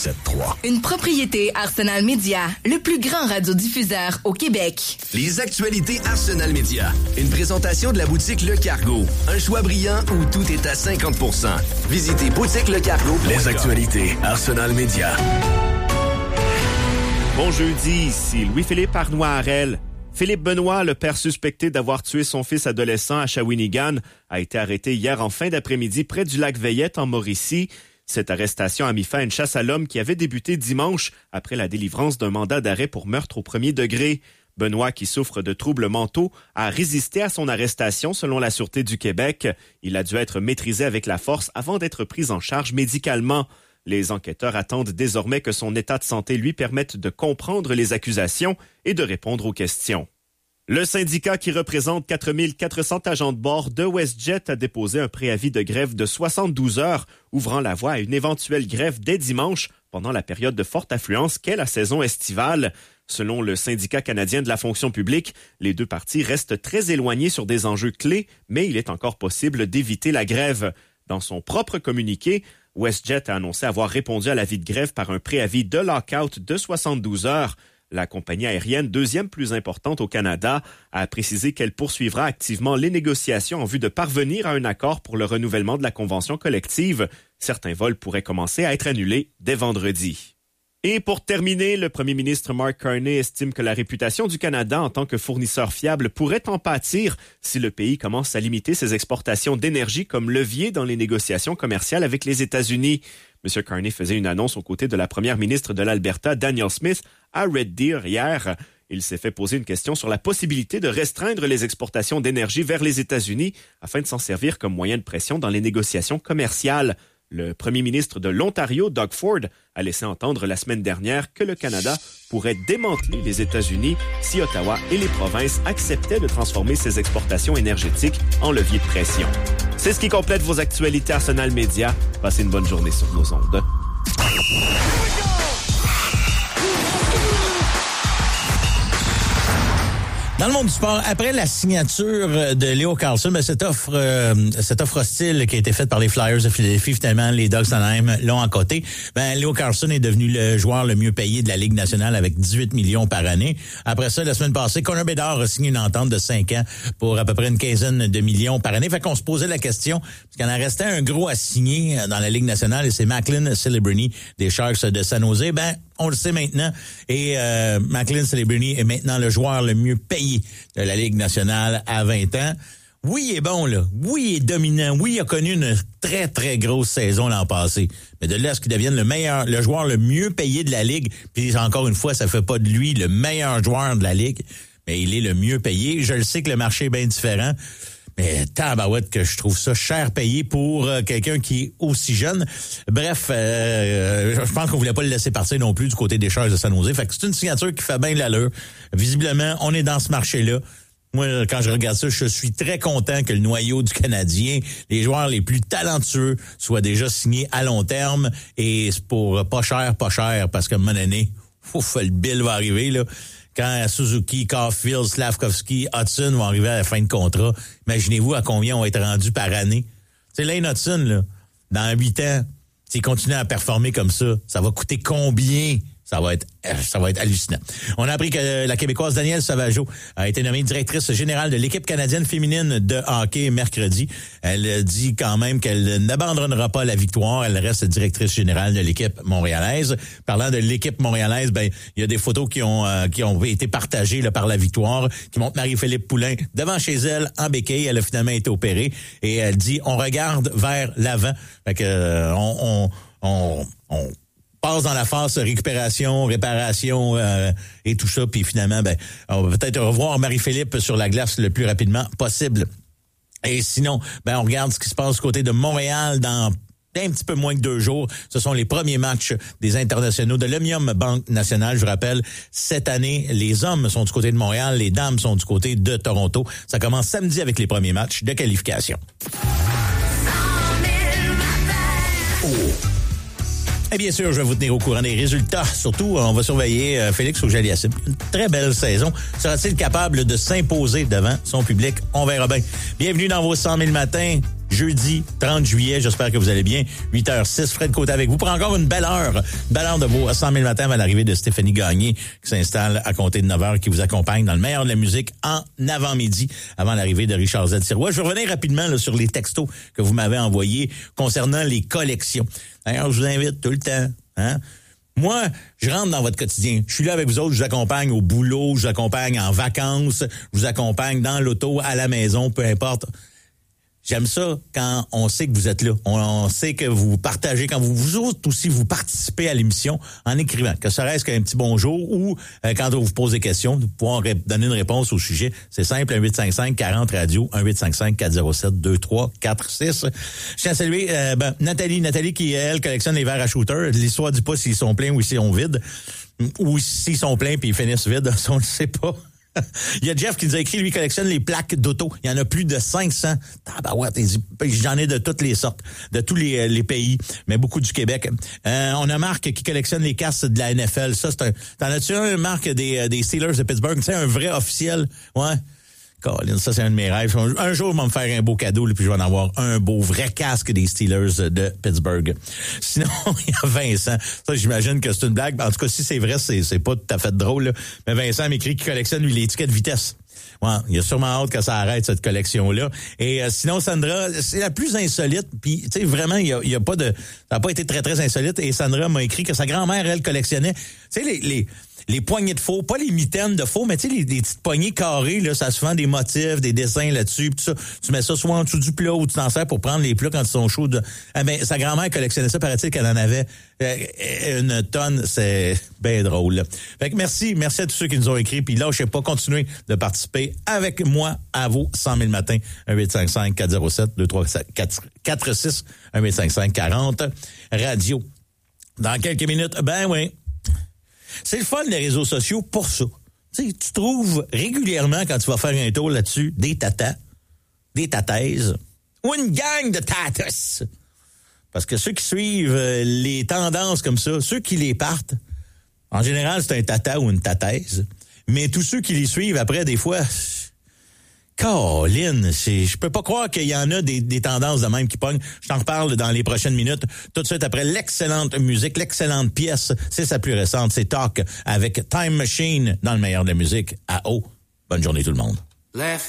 97.3. Une propriété Arsenal Media, le plus grand radiodiffuseur au Québec. Les actualités Arsenal Media. Une présentation de la boutique Le Cargo. Un choix brillant où tout est à 50%. Visitez boutiquelecargo.com. Les actualités Arsenal Media. Bon jeudi, ici Louis-Philippe Arnois-Harel. Philippe Benoît, le père suspecté d'avoir tué son fils adolescent à Shawinigan, a été arrêté hier en fin d'après-midi près du lac Veillette en Mauricie. Cette arrestation a mis fin à une chasse à l'homme qui avait débuté dimanche après la délivrance d'un mandat d'arrêt pour meurtre au premier degré. Benoît, qui souffre de troubles mentaux, a résisté à son arrestation selon la Sûreté du Québec. Il a dû être maîtrisé avec la force avant d'être pris en charge médicalement. Les enquêteurs attendent désormais que son état de santé lui permette de comprendre les accusations et de répondre aux questions. Le syndicat qui représente 4400 agents de bord de WestJet a déposé un préavis de grève de 72 heures, ouvrant la voie à une éventuelle grève dès dimanche pendant la période de forte affluence qu'est la saison estivale. Selon le syndicat canadien de la fonction publique, les deux parties restent très éloignés sur des enjeux clés, mais il est encore possible d'éviter la grève. Dans son propre communiqué, WestJet a annoncé avoir répondu à l'avis de grève par un préavis de lock-out de 72 heures. La compagnie aérienne, deuxième plus importante au Canada, a précisé qu'elle poursuivra activement les négociations en vue de parvenir à un accord pour le renouvellement de la convention collective. Certains vols pourraient commencer à être annulés dès vendredi. Et pour terminer, le premier ministre Mark Carney estime que la réputation du Canada en tant que fournisseur fiable pourrait en pâtir si le pays commence à limiter ses exportations d'énergie comme levier dans les négociations commerciales avec les États-Unis. M. Carney faisait une annonce aux côtés de la première ministre de l'Alberta, Danielle Smith, à Red Deer hier. Il s'est fait poser une question sur la possibilité de restreindre les exportations d'énergie vers les États-Unis afin de s'en servir comme moyen de pression dans les négociations commerciales. Le premier ministre de l'Ontario, Doug Ford, a laissé entendre la semaine dernière que le Canada pourrait démanteler les États-Unis si Ottawa et les provinces acceptaient de transformer ses exportations énergétiques en levier de pression. C'est ce qui complète vos actualités Arsenal Media. Passez une bonne journée sur nos ondes. Dans le monde du sport, après la signature de Leo Carlsson, cette offre hostile qui a été faite par les Flyers de Philadelphie, finalement, les Ducks d'Anaheim l'ont encoté. Leo Carlsson est devenu le joueur le mieux payé de la Ligue nationale avec 18 millions par année. Après ça, la semaine passée, Connor Bedard a signé une entente de 5 ans pour à peu près une quinzaine de millions par année. Fait qu'on se posait la question, parce qu'il en restait un gros à signer dans la Ligue nationale, et c'est Macklin Celebrini des Sharks de San Jose. On le sait maintenant. Et Macklin Celebrini est maintenant le joueur le mieux payé de la Ligue nationale à 20 ans. Oui, il est bon, là. Oui, il est dominant. Oui, il a connu une très, très grosse saison l'an passé. Mais de là à ce qu'il devienne le joueur le mieux payé de la Ligue, puis encore une fois, ça fait pas de lui le meilleur joueur de la Ligue, mais il est le mieux payé. Je le sais que le marché est bien différent. Mais tabarouette que je trouve ça cher payé pour quelqu'un qui est aussi jeune. Bref, je pense qu'on voulait pas le laisser partir non plus du côté des Sharks de San Jose. Fait que c'est une signature qui fait bien l'allure. Visiblement, on est dans ce marché-là. Moi, quand je regarde ça, je suis très content que le noyau du Canadien, les joueurs les plus talentueux, soient déjà signés à long terme. Et c'est pour pas cher, parce qu'à un moment donné, le bill va arriver, là. Quand Suzuki, Caulfield, Slavkovski, Hudson vont arriver à la fin de contrat, imaginez-vous à combien on va être rendu par année. Tu sais, Lane Hudson, là, dans 8 ans, s'il continue à performer comme ça va coûter combien? Ça va être hallucinant. On a appris que la Québécoise Danielle Sauvageau a été nommée directrice générale de l'équipe canadienne féminine de hockey mercredi. Elle dit quand même qu'elle n'abandonnera pas la victoire. Elle reste directrice générale de l'équipe montréalaise. Parlant de l'équipe montréalaise, il y a des photos qui ont été partagées là, par la victoire, qui montrent Marie-Philippe Poulin devant chez elle en béquille. Elle a finalement été opérée et elle dit on regarde vers l'avant. Fait que on passe dans la phase récupération, réparation et tout ça. Puis finalement, on va peut-être revoir Marie-Philippe sur la glace le plus rapidement possible. Et sinon, on regarde ce qui se passe du côté de Montréal dans un petit peu moins que 2 jours. Ce sont les premiers matchs des internationaux de l'Omnium Banque Nationale. Je vous rappelle, cette année, les hommes sont du côté de Montréal, les dames sont du côté de Toronto. Ça commence samedi avec les premiers matchs de qualification. Et bien sûr, je vais vous tenir au courant des résultats. Surtout, on va surveiller Félix Auger-Aliassime. Une très belle saison. Sera-t-il capable de s'imposer devant son public? On verra bien. Bienvenue dans vos 100 000 matins. jeudi 30 juillet. J'espère que vous allez bien. 8h06, Fred Côté avec vous pour encore une belle heure de vos 100 000 matins avant l'arrivée de Stéphanie Gagné qui s'installe à compter de 9h, qui vous accompagne dans le meilleur de la musique en avant-midi avant l'arrivée de Richard Z. Sirois. Je vais revenir rapidement là, sur les textos que vous m'avez envoyés concernant les collections. D'ailleurs, je vous invite tout le temps, Moi, je rentre dans votre quotidien. Je suis là avec vous autres, je vous accompagne au boulot, je vous accompagne en vacances, je vous accompagne dans l'auto, à la maison, peu importe. J'aime ça quand on sait que vous êtes là. On sait que vous partagez, quand vous autres aussi, vous participez à l'émission en écrivant. Que serait-ce qu'un petit bonjour ou quand on vous pose des questions, de pouvoir donner une réponse au sujet. C'est simple, 1-855-40-radio, 1-855-407-2346. Je tiens à saluer Nathalie qui, elle, collectionne les verres à shooter. L'histoire dit pas s'ils sont pleins ou s'ils sont vides. Ou s'ils sont pleins puis ils finissent vides, ça on ne sait pas. Il y a Jeff qui nous a écrit, lui, collectionne les plaques d'auto. Il y en a plus de 500. J'en ai de toutes les sortes, de tous les pays, mais beaucoup du Québec. On a Marc qui collectionne les casques de la NFL. Ça, t'en as-tu un, Marc, des Steelers de Pittsburgh? Tu sais, un vrai officiel? Ouais. Colin, ça, c'est un de mes rêves. Un jour, je vais me faire un beau cadeau, puis je vais en avoir un beau vrai casque des Steelers de Pittsburgh. Sinon, il y a Vincent. Ça, j'imagine que c'est une blague. En tout cas, si c'est vrai, c'est pas tout à fait drôle, là. Mais Vincent m'écrit qu'il collectionne, lui, les tickets de vitesse. Ouais, il y a sûrement hâte que ça arrête, cette collection-là. Et sinon, Sandra, c'est la plus insolite. Puis, tu sais, vraiment, il y a pas de... Ça n'a pas été très, très insolite. Et Sandra m'a écrit que sa grand-mère, elle, collectionnait... Tu sais, les poignées de faux, pas les mitaines de faux, mais tu sais, les petites poignées carrées, là, ça a souvent des motifs, des dessins là-dessus, pis tout ça. Tu mets ça soit en dessous du plat ou tu t'en sers pour prendre les plats quand ils sont chauds. Sa grand-mère collectionnait ça, paraît-il qu'elle en avait une tonne. C'est bien drôle, là. Fait que merci à tous ceux qui nous ont écrit, puis lâchez pas, continuez de participer avec moi à vos 100 000 matins. 1-855-407-2346, 1-855-40 radio. Dans quelques minutes, ben oui. C'est le fun, les réseaux sociaux, pour ça. Tu sais, tu trouves régulièrement, quand tu vas faire un tour là-dessus, des tatas, des tataises, ou une gang de tatas. Parce que ceux qui suivent les tendances comme ça, ceux qui les partent, en général, c'est un tata ou une tataise. Mais tous ceux qui les suivent, après, des fois... Colin, je peux pas croire qu'il y en a des tendances de même qui pognent. Je t'en reparle dans les prochaines minutes. Tout de suite après l'excellente musique, l'excellente pièce, c'est sa plus récente, c'est Talk avec Time Machine dans le meilleur de la musique à eau. Bonne journée tout le monde.